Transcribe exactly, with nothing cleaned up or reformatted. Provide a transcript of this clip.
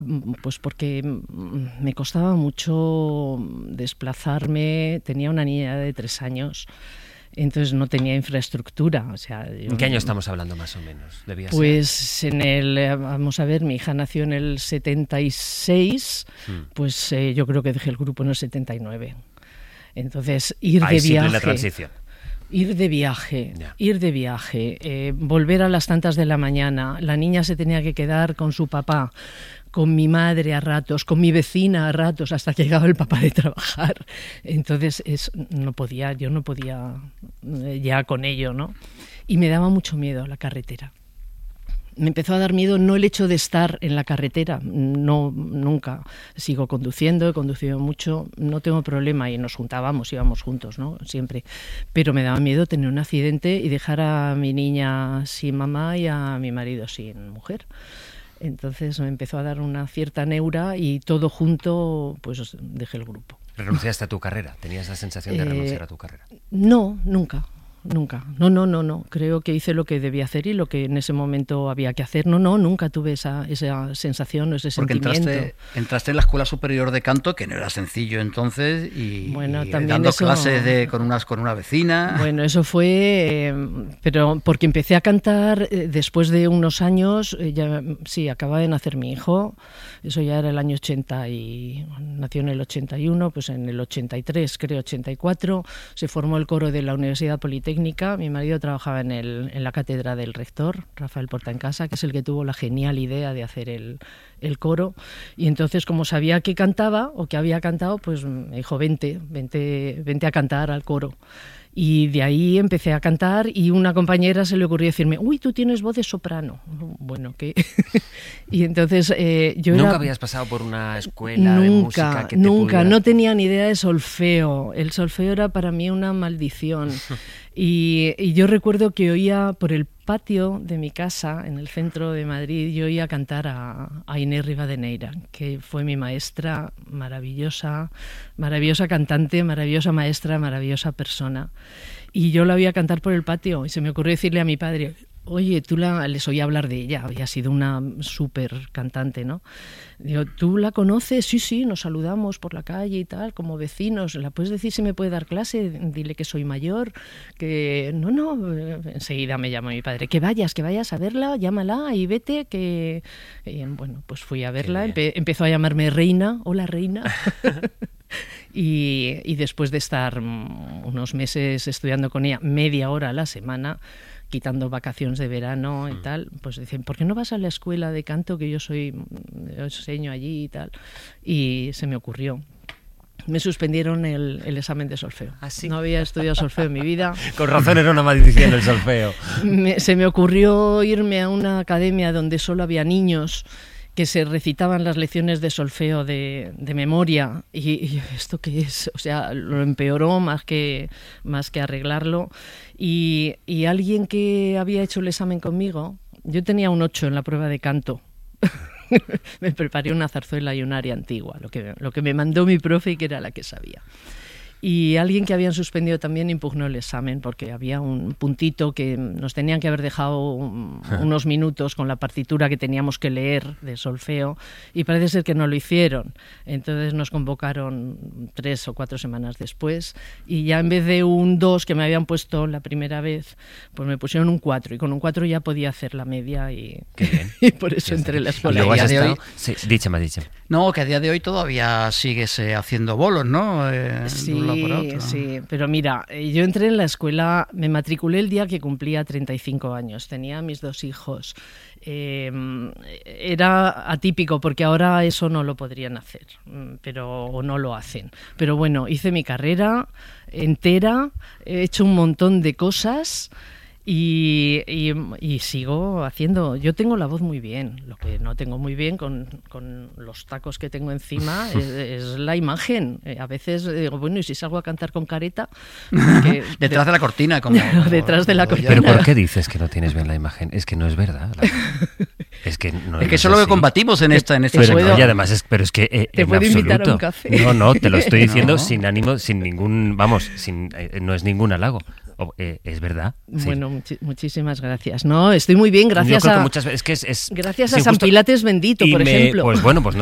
Pues porque me costaba mucho desplazarme, tenía una niña de tres años, entonces no tenía infraestructura. O sea, yo, ¿en qué año estamos hablando más o menos? Debía pues ser. en el, vamos a ver, mi hija nació en el setenta y seis, hmm. pues eh, yo creo que dejé el grupo en el setenta y nueve. Entonces, ir Ahí de sí, viaje... la transición. Ir de viaje, yeah. ir de viaje, eh, volver a las tantas de la mañana, la niña se tenía que quedar con su papá, con mi madre a ratos, con mi vecina a ratos, hasta que llegaba el papá de trabajar. Entonces es, no podía, yo no podía eh, ya con ello, ¿no? Y me daba mucho miedo la carretera. Me empezó a dar miedo no el hecho de estar en la carretera, no, nunca. Sigo conduciendo, he conducido mucho, no tengo problema y nos juntábamos, íbamos juntos, ¿no? Siempre. Pero me daba miedo tener un accidente y dejar a mi niña sin mamá y a mi marido sin mujer. Entonces me empezó a dar una cierta neura y todo junto, pues dejé el grupo. ¿Renunciaste a tu carrera? ¿Tenías la sensación de eh, renunciar a tu carrera? No, nunca. Nunca, no, no, no, no, creo que hice lo que debía hacer y lo que en ese momento había que hacer. No, no, nunca tuve esa, esa sensación o ese Porque sentimiento. Entraste, entraste en la Escuela Superior de Canto, que no era sencillo entonces, y, bueno, y también dando eso, clases de, con, unas, con una vecina. Bueno, eso fue, eh, pero porque empecé a cantar eh, después de unos años, eh, ya, sí, acababa de nacer mi hijo, eso ya era el año ochenta y nació en el ochenta y uno, pues en el ochenta y tres, creo, ochenta y cuatro, se formó el coro de la Universidad Politécnica. Mi marido trabajaba en, el, en la cátedra del rector, Rafael Portaencasa, que es el que tuvo la genial idea de hacer el, el coro, y entonces como sabía que cantaba o que había cantado, pues me dijo vente, vente, vente a cantar al coro. Y de ahí empecé a cantar y una compañera se le ocurrió decirme, uy, tú tienes voz de soprano. Bueno, ¿qué? Y entonces eh, yo ¿Nunca era... habías pasado por una escuela nunca, de música que te Nunca, pudiera... no tenía ni idea de solfeo. El solfeo era para mí una maldición. Y, y yo recuerdo que oía por el patio de mi casa, en el centro de Madrid, yo oía cantar a, a Inés Rivadeneira, que fue mi maestra maravillosa, maravillosa cantante, maravillosa maestra, maravillosa persona. Y yo la oía cantar por el patio y se me ocurrió decirle a mi padre, oye, tú la, les oí hablar de ella, había sido una súper cantante, ¿no? Digo, ¿tú la conoces? Sí, sí, nos saludamos por la calle y tal, como vecinos. ¿La puedes decir si me puede dar clase? Dile que soy mayor, que... No, no, enseguida me llama mi padre, que vayas, que vayas a verla, llámala y vete, que... Y, bueno, pues fui a verla, empe- empezó a llamarme Reina, hola Reina. y, y después de estar unos meses estudiando con ella, media hora a la semana, quitando vacaciones de verano y tal, pues dicen, ¿por qué no vas a la escuela de canto que yo soy, yo enseño allí y tal? Y se me ocurrió. Me suspendieron el, el examen de solfeo. ¿Ah, sí? No había estudiado solfeo en mi vida. Con razón era una maldición el solfeo. Me, se me ocurrió irme a una academia donde solo había niños que se recitaban las lecciones de solfeo de, de memoria y, y ¿esto qué es? O sea, lo empeoró más que, más que arreglarlo y, y alguien que había hecho el examen conmigo, yo tenía un ocho en la prueba de canto, me preparé una zarzuela y un aria antigua, lo que, lo que me mandó mi profe y que era la que sabía. Y alguien que habían suspendido también impugnó el examen porque había un puntito que nos tenían que haber dejado unos minutos con la partitura que teníamos que leer de solfeo y parece ser que no lo hicieron. Entonces nos convocaron tres o cuatro semanas después y ya en vez de un dos que me habían puesto la primera vez, pues me pusieron un cuatro y con un cuatro ya podía hacer la media y, Qué bien. y por eso entré en la escuela. ¿Y luego has de hoy- estado? Sí, díchame, díchame. No, que a día de hoy todavía sigues eh, haciendo bolos, ¿no? Eh, de un lado para Sí, otro. sí, pero mira, eh, yo entré en la escuela, me matriculé el día que cumplía treinta y cinco años, tenía mis dos hijos. Eh, era atípico porque ahora eso no lo podrían hacer, mm, pero o no lo hacen. Pero bueno, hice mi carrera entera, he hecho un montón de cosas. Y, y, y sigo haciendo, yo tengo la voz muy bien, lo que no tengo muy bien con, con los tacos que tengo encima es, es la imagen. Eh, a veces digo, bueno, y si salgo a cantar con careta, porque Detrás de la cortina, como, como detrás de la como cortina. ¿Pero por qué dices que no tienes bien la imagen? Es que no es verdad. La... Es que no Es que es eso es lo que así. combatimos en esta en esta Pero puedo- no, y además es, pero es que eh, ¿Te en puedo invitar a absoluto. un café? No, no, te lo estoy diciendo No. sin ánimo, sin ningún, vamos, sin, eh, no es ningún halago. oh, eh, es verdad. Bueno, sí. muchi- muchísimas gracias. No, estoy muy bien, gracias Yo creo a que muchas veces es que es, es gracias a sí, San justo- Pilates bendito, y por me- ejemplo. Pues bueno, pues